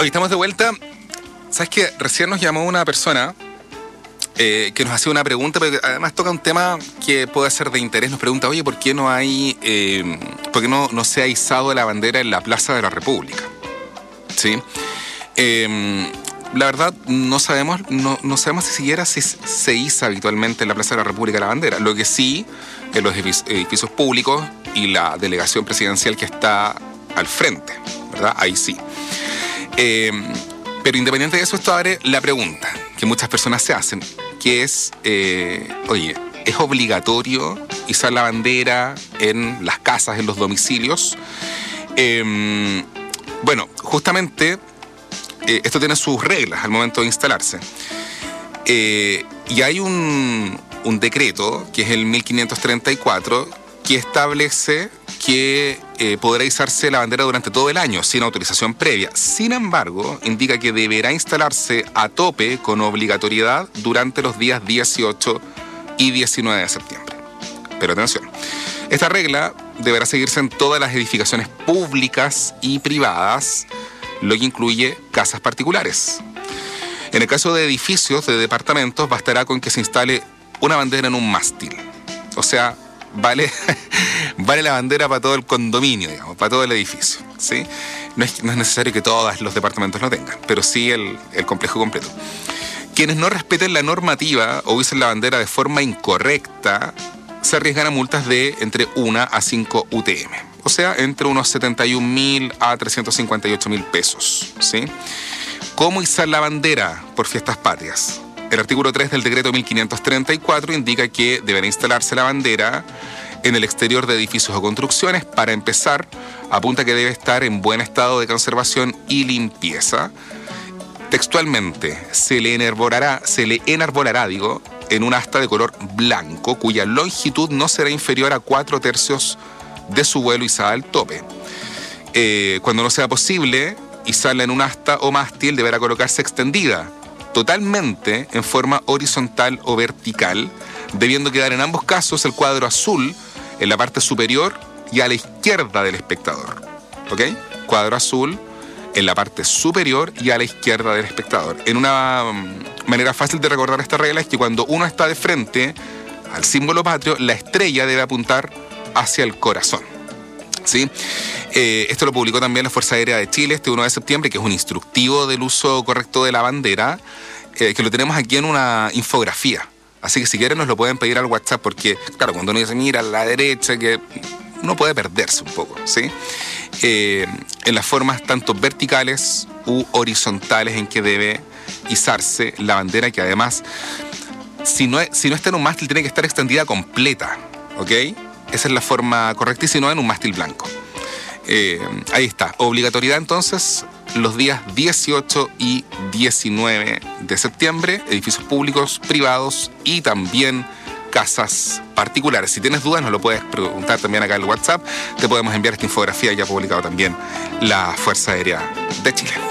Hoy estamos de vuelta. ¿Sabes qué? Recién nos llamó una persona que nos hacía una pregunta, pero que además toca un tema que puede ser de interés. Nos pregunta, oye, ¿por qué no hay, por qué no se ha izado la bandera en la Plaza de la República? ¿Sí? La verdad, no sabemos si siquiera se iza habitualmente en la Plaza de la República la bandera. Lo que sí, en los edificios públicos y la delegación presidencial que está al frente, ¿verdad? Ahí sí. Pero independiente de eso, esto abre la pregunta que muchas personas se hacen, que es, oye, ¿es obligatorio izar la bandera en las casas, en los domicilios? Bueno, justamente esto tiene sus reglas al momento de instalarse. Y hay un decreto, que es el 1534, que establece que podrá izarse la bandera durante todo el año, sin autorización previa. Sin embargo, indica que deberá instalarse a tope con obligatoriedad durante los días 18 y 19 de septiembre. Pero atención, esta regla deberá seguirse en todas las edificaciones públicas y privadas, lo que incluye casas particulares. En el caso de edificios de departamentos, bastará con que se instale una bandera en un mástil. O sea, vale la bandera para todo el condominio, digamos, para todo el edificio, ¿sí? No es necesario que todos los departamentos lo tengan, pero sí el complejo completo. Quienes no respeten la normativa o usen la bandera de forma incorrecta se arriesgan a multas de entre 1 a 5 UTM, o sea, entre unos 71.000 a 358.000 pesos, ¿sí? ¿Cómo izar la bandera por fiestas patrias? El artículo 3 del decreto 1534 indica que deberá instalarse la bandera en el exterior de edificios o construcciones. Para empezar, apunta que debe estar en buen estado de conservación y limpieza. Textualmente, se le enarbolará, en un asta de color blanco, cuya longitud no será inferior a 4/3 de su vuelo izada al tope. Cuando no sea posible izarla en un asta o mástil, deberá colocarse extendida totalmente en forma horizontal o vertical, debiendo quedar en ambos casos el cuadro azul en la parte superior y a la izquierda del espectador. ¿Ok? Cuadro azul en la parte superior y a la izquierda del espectador. En una manera fácil de recordar esta regla es que cuando uno está de frente al símbolo patrio, la estrella debe apuntar hacia el corazón, ¿sí? Esto lo publicó también la Fuerza Aérea de Chile este 1 de septiembre, que es un instructivo del uso correcto de la bandera, que lo tenemos aquí en una infografía. Así que si quieren nos lo pueden pedir al WhatsApp, porque, claro, cuando uno dice mira a la derecha, que uno puede perderse un poco, ¿sí? En las formas tanto verticales u horizontales en que debe izarse la bandera, que además, si no está en un mástil, tiene que estar extendida completa, ¿ok? Esa es la forma correcta, y si no, en un mástil blanco. Ahí está. Obligatoriedad entonces los días 18 y 19 de septiembre, edificios públicos, privados y también casas particulares. Si tienes dudas, nos lo puedes preguntar también acá en el WhatsApp. Te podemos enviar esta infografía, ya publicado también la Fuerza Aérea de Chile.